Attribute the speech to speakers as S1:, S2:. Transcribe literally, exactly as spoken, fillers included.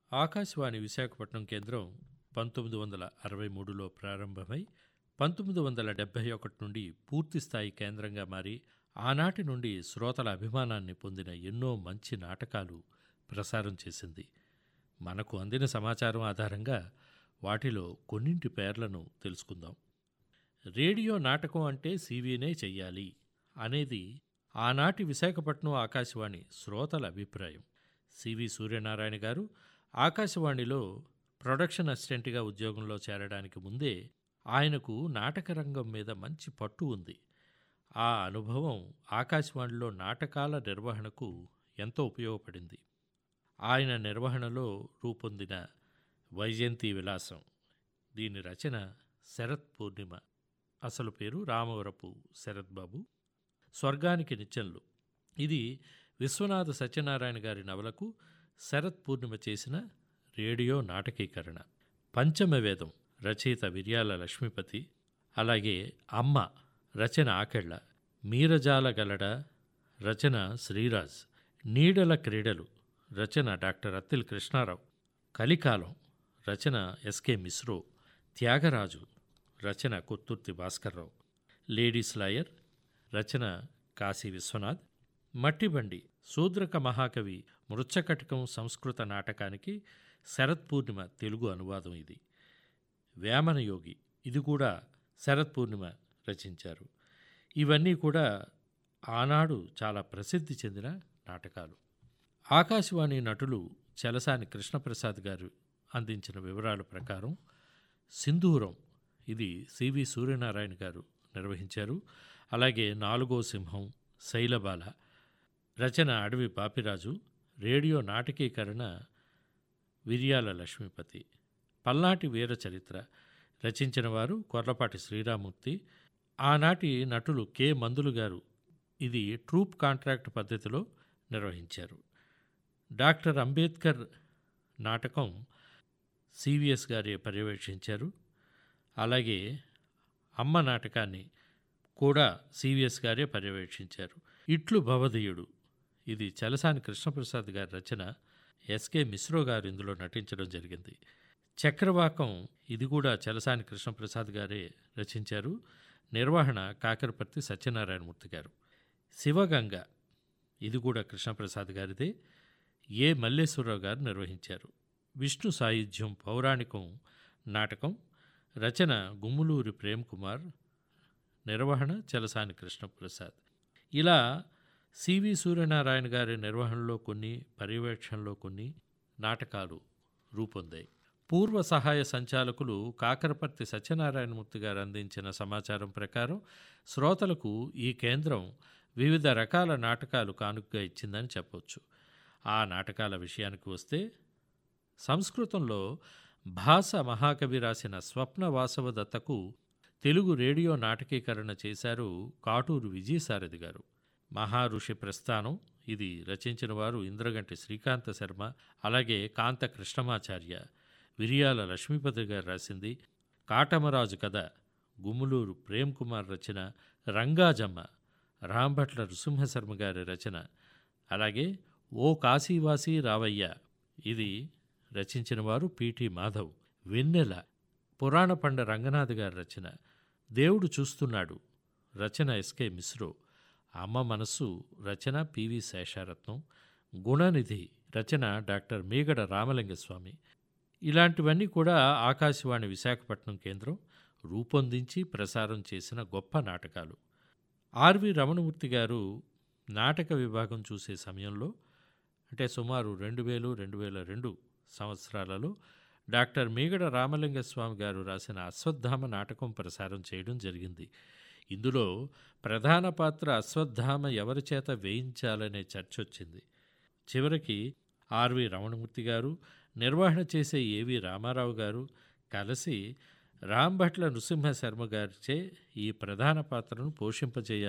S1: ఆకాశవాణి విశాఖపట్నం కేంద్రం పంతొమ్మిది వందల అరవై మూడులో ప్రారంభమై పంతొమ్మిది వందల డెబ్భై ఒకటి నుండి పూర్తిస్థాయి కేంద్రంగా మారి ఆనాటి నుండి శ్రోతల అభిమానాన్ని పొందిన ఎన్నో మంచి నాటకాలు ప్రసారం చేసింది. మనకు అందిన సమాచారం ఆధారంగా వాటిలో కొన్నింటి పేర్లను తెలుసుకుందాం. రేడియో నాటకం అంటే సీవీనే చెయ్యాలి అనేది ఆనాటి విశాఖపట్నం ఆకాశవాణి శ్రోతల అభిప్రాయం. సివి సూర్యనారాయణ గారు ఆకాశవాణిలో ప్రొడక్షన్ అసిస్టెంట్గా ఉద్యోగంలో చేరడానికి ముందే ఆయనకు నాటకరంగం మీద మంచి పట్టు ఉంది. ఆ అనుభవం ఆకాశవాణిలో నాటకాల నిర్వహణకు ఎంతో ఉపయోగపడింది. ఆయన నిర్వహణలో రూపొందిన వైజయంతి విలాసం, దీని రచన శరత్ పూర్ణిమ, అసలు పేరు రామవరపు శరత్ బాబు. స్వర్గానికి నిచ్చెనలు, ఇది విశ్వనాథ సత్యనారాయణ గారి నవలకు శరత్ పూర్ణిమ చేసిన రేడియో నాటకీకరణ. పంచమవేదం రచయిత విర్యాల లక్ష్మీపతి, అలాగే అమ్మ రచన ఆకెళ్ళ, మీరజాల గలడ రచన శ్రీరాజ్, నీడల క్రీడలు రచన డాక్టర్ అత్తిల్ కృష్ణారావు, కలికాలం రచన ఎస్కే మిశ్రో, త్యాగరాజు రచన కొత్తుర్తి భాస్కర్రావు, లేడీస్ లాయర్ రచన కాశీ విశ్వనాథ్, మట్టిబండి శూద్రక మహాకవి మృచ్ఛకటికం సంస్కృత నాటకానికి శరత్ పూర్ణిమ తెలుగు అనువాదం ఇది. వేమనయోగి, ఇది కూడా శరత్ పూర్ణిమ రచించారు. ఇవన్నీ కూడా ఆనాడు చాలా ప్రసిద్ధి చెందిన నాటకాలు. ఆకాశవాణి నటులు చలసాని కృష్ణప్రసాద్ గారు అందించిన వివరాల ప్రకారం సింధూరం, ఇది సివి సూర్యనారాయణ గారు నిర్వహించారు. అలాగే నాలుగో సింహం శైలబాల రచన అడవి పాపిరాజు, రేడియో నాటకీకరణ విర్యాల లక్ష్మీపతి, పల్నాటి వీర చరిత్ర రచించిన వారు కొర్లపాటి శ్రీరామూర్తి. ఆనాటి నటులు కె మందులు గారు ఇది ట్రూప్ కాంట్రాక్ట్ పద్ధతిలో నిర్వహించారు. డాక్టర్ అంబేద్కర్ నాటకం సివిఎస్ గారి పర్యవేక్షించారు. అలాగే అమ్మ నాటకాన్ని కూడా సివిఎస్ గారే పర్యవేక్షించారు. ఇట్లు భవధీయుడు, ఇది చలసాని కృష్ణప్రసాద్ గారి రచన, ఎస్కే మిశ్రో గారు ఇందులో నటించడం జరిగింది. చక్రవాకం, ఇది కూడా చలసాని కృష్ణప్రసాద్ గారే రచించారు. నిర్వహణ కాకరపర్తి సత్యనారాయణమూర్తి గారు. శివగంగ, ఇది కూడా కృష్ణప్రసాద్ గారిదే, ఏ మల్లేశ్వరరావు గారు నిర్వహించారు. విష్ణు సాయుధ్యం పౌరాణికం నాటకం రచన గుమ్ములూరి ప్రేమ్ కుమార్, నిర్వహణ చలసాని కృష్ణప్రసాద్. ఇలా సివి సూర్యనారాయణ గారి నిర్వహణలో కొన్ని, పర్యవేక్షణలో కొన్ని నాటకాలు రూపొందాయి. పూర్వ సహాయ సంచాలకులు కాకరపర్తి సత్యనారాయణమూర్తి గారు అందించిన సమాచారం ప్రకారం శ్రోతలకు ఈ కేంద్రం వివిధ రకాల నాటకాలు కానుకగా ఇచ్చిందని చెప్పవచ్చు. ఆ నాటకాల విషయానికి వస్తే, సంస్కృతంలో భాస మహాకవి రాసిన స్వప్న వాసవదత్తకు తెలుగు రేడియో నాటకీకరణ చేశారు కాటూరు విజయసారథి గారు. మహారుషి ప్రస్థానం, ఇది రచించిన వారు ఇంద్రగంటి శ్రీకాంత శర్మ, అలాగే కాంత కృష్ణమాచార్య. విరియాల లక్ష్మీపతి గారు రాసింది. కాటమరాజు కథ గుమ్ములూరు ప్రేమ్ కుమార్ రచన, రంగాజమ్మ రాంభట్ల నృసింహశర్మ గారి రచన. అలాగే ఓ కాశీవాసి రావయ్య, ఇది రచించిన వారు పిటి మాధవ్. వెన్నెల పురాణ పండ రంగనాథ్ గారి రచన. దేవుడు చూస్తున్నాడు రచన ఎస్కే మిశ్రో. అమ్మ మనస్సు రచన పివి శేషారత్నం. గుణనిధి రచన డాక్టర్ మీగడ రామలింగస్వామి. ఇలాంటివన్నీ కూడా ఆకాశవాణి విశాఖపట్నం కేంద్రం రూపొందించి ప్రసారం చేసిన గొప్ప నాటకాలు. ఆర్వి రమణమూర్తి గారు నాటక విభాగం చూసే సమయంలో, అంటే సుమారు రెండు వేలు రెండు వేల రెండు సంవత్సరాలలో డాక్టర్ మీగడ రామలింగస్వామి గారు రాసిన అశ్వత్థామ నాటకం ప్రసారం చేయడం జరిగింది. ఇందులో ప్రధాన పాత్ర అశ్వత్థామ ఎవరి చేత వేయించాలనే చర్చ వచ్చింది. చివరికి ఆర్వి రమణమూర్తి గారు, నిర్వహణ చేసే ఏవి రామారావు గారు కలిసి రాంభట్ల నృసింహశర్మ గారిచే ఈ ప్రధాన పాత్రను పోషింపజేయాలి